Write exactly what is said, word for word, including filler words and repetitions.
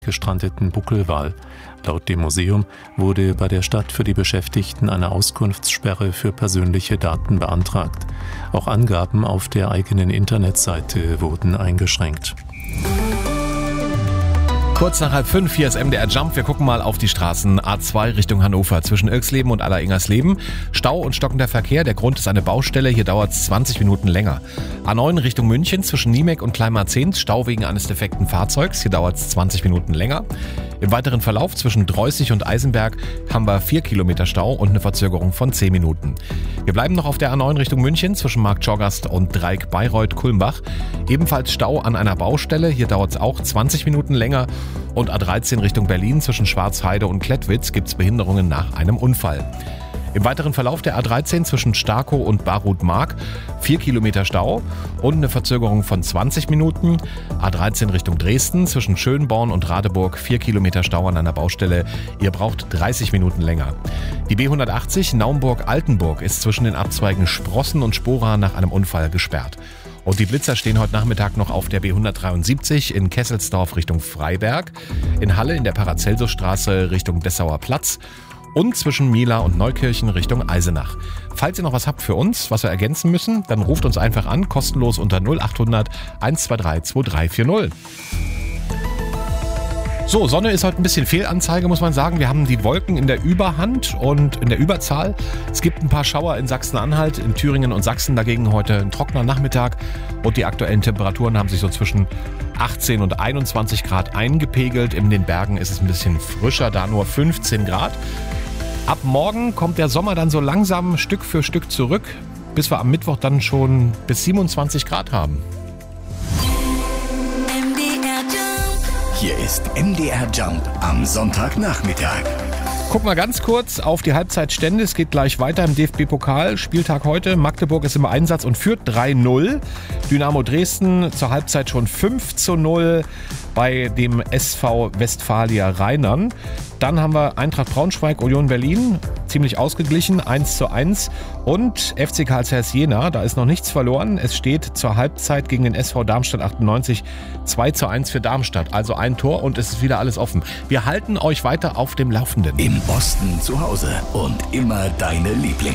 gestrandeten Buckelwal. Laut dem Museum wurde bei der Stadt für die Beschäftigten eine Auskunftssperre für persönliche Daten beantragt. Auch Angaben auf der eigenen Internetseite wurden eingeschränkt. Kurz nach halb fünf, hier ist M D R Jump. Wir gucken mal auf die Straßen A zwei Richtung Hannover zwischen Ilksleben und Aller-Ingersleben. Stau und stockender Verkehr. Der Grund ist eine Baustelle. Hier dauert es zwanzig Minuten länger. A neun Richtung München zwischen Niemek und Kleinmarzehn. Stau wegen eines defekten Fahrzeugs. Hier dauert es zwanzig Minuten länger. Im weiteren Verlauf zwischen Dreußig und Eisenberg haben wir vier Kilometer Stau und eine Verzögerung von zehn Minuten. Wir bleiben noch auf der A neun Richtung München zwischen Marktschorgast und Dreieck-Bayreuth-Kulmbach. Ebenfalls Stau an einer Baustelle. Hier dauert es auch zwanzig Minuten länger. Und A dreizehn Richtung Berlin zwischen Schwarzheide und Klettwitz gibt es Behinderungen nach einem Unfall. Im weiteren Verlauf der A dreizehn zwischen Starkow und Barut-Mark vier Kilometer Stau und eine Verzögerung von zwanzig Minuten. A dreizehn Richtung Dresden zwischen Schönborn und Radeburg vier Kilometer Stau an einer Baustelle. Ihr braucht dreißig Minuten länger. Die B hundertachtzig Naumburg-Altenburg ist zwischen den Abzweigen Sprossen und Spora nach einem Unfall gesperrt. Und die Blitzer stehen heute Nachmittag noch auf der B hundertdreiundsiebzig in Kesselsdorf Richtung Freiberg, in Halle in der Paracelsusstraße Richtung Dessauer Platz und zwischen Mila und Neukirchen Richtung Eisenach. Falls ihr noch was habt für uns, was wir ergänzen müssen, dann ruft uns einfach an, kostenlos unter null acht hundert eins zwei drei zwei drei vier null. So, Sonne ist heute ein bisschen Fehlanzeige, muss man sagen. Wir haben die Wolken in der Überhand und in der Überzahl. Es gibt ein paar Schauer in Sachsen-Anhalt, in Thüringen und Sachsen. Dagegen heute ein trockener Nachmittag. Und die aktuellen Temperaturen haben sich so zwischen achtzehn und einundzwanzig Grad eingepegelt. In den Bergen ist es ein bisschen frischer, da nur fünfzehn Grad. Ab morgen kommt der Sommer dann so langsam Stück für Stück zurück, bis wir am Mittwoch dann schon bis siebenundzwanzig Grad haben. Hier ist M D R Jump am Sonntagnachmittag. Guck mal ganz kurz auf die Halbzeitstände. Es geht gleich weiter im D F B-Pokal. Spieltag heute. Magdeburg ist im Einsatz und führt drei null. Dynamo Dresden zur Halbzeit schon fünf zu null bei dem S V Westfalia Rheinern. Dann haben wir Eintracht Braunschweig, Union Berlin, ziemlich ausgeglichen, eins zu eins. Und F C Karlsruhe Jena, da ist noch nichts verloren. Es steht zur Halbzeit gegen den S V Darmstadt achtundneunzig zwei zu eins für Darmstadt. Also ein Tor und es ist wieder alles offen. Wir halten euch weiter auf dem Laufenden. Im Osten zu Hause und immer deine Lieblings.